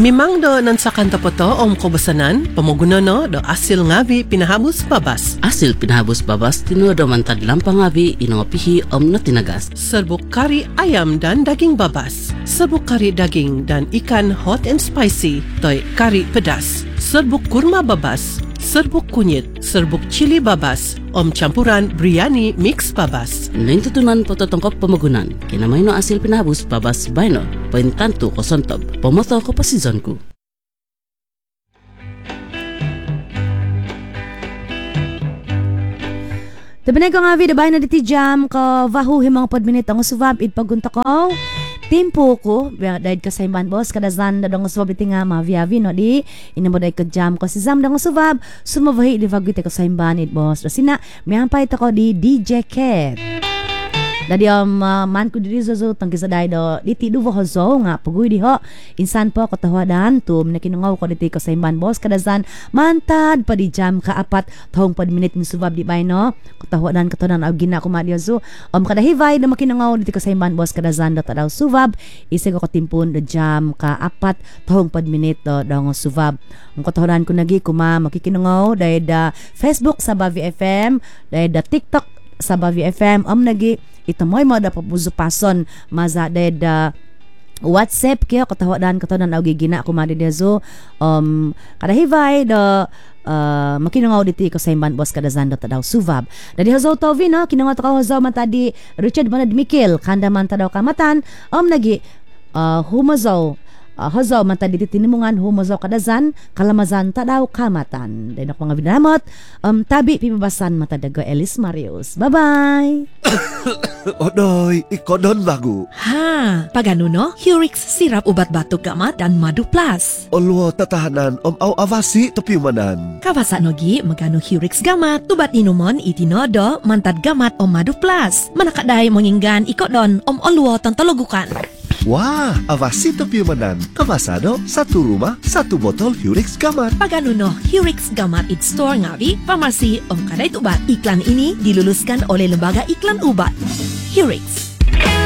Mimang do nansakan tapoto om kobasanan, pamugunono do asil ngavi pinahabos babas. Asil pinahabos babas tinudo mantad lampang ngavi inongapihi om na tinagas. Serbuk kari ayam dan daging babas. Serbuk kari daging dan ikan hot and spicy, toy kari pedas. Serbuk kurma babas. Serbuk kunyit, serbuk cili babas, om campuran biryani mix babas. Nain tutunan pototongkop pemagunan, kinamay no asil pinahabos babas bayno, pointanto ko sontob, pomoto ko pasizonku. Tabanay ko nga video bayno diti jam ko vahu himang podminit ang suvab it pagunta ko. Tempo ko, dahil ka sa iman boss, kadazan na dong usubab iti nga maviavi no di, inamoday ka jam ko si Zam dong usubab, sumavahi di vagwite ko sa iman it boss. Rasina, may hampay ito ko di DJ Cat. Dadi man ko diri zo tangki sa dai do diti duvo ho zo nga pugoy di ho insan po ko tawadan tum na kinungaw ko diti ko sa imban boss kadazan mantad pa di jam ka apat tahong pad minute min subab di bay no ko tawadan ka tanan og gina ko madio zo kada hivay na makinungaw diti ko sa imban boss kadazan do tadaw subab isig ko timpon do jam ka apat tahong pad minute do dong subab ko tawadan ko nagi kuma makikinungaw dai da Facebook sa Bavi FM dai da TikTok sa Bavi FM nagi ito mo'y mo da papuzupason mazaded WhatsApp kaya katawadan katawadan og gigina ko madidezo kada hivay do makinungaw diti ko sa imban boss kada zando tadaw suvab dadi hazo tovi no kinungaw ta hazo matadi Richard Manad Mikil kanda man tadaw kamatan nagi humazo hazaw man tadi tinimungan humazaw kadazan kalamazan tadaw kamatan dahil ako nga binamot tabi pimabasan matadaga Elis Marius. Bye bye. Odoy, ikodon bago. Ha, pagano no? Hurix sirap ubat batok gamat dan madu plus. Olwo tatahanan aw avasi topiumanan. Kawasa nogi magano Hurix gamat tubat inumon itinodo mantad gamat madu plus. Manakaday manginggan ikodon olwo tantologukan. Wah, avasi topiumanan. Kawasano, satu rumah, satu botol Hurix gamat. Pagano no, Hurix gamat it store ngavi, pharmacy kaday tubat. Iklan ini diluluskan oleh Lembaga Iklan Ubat. Hurix.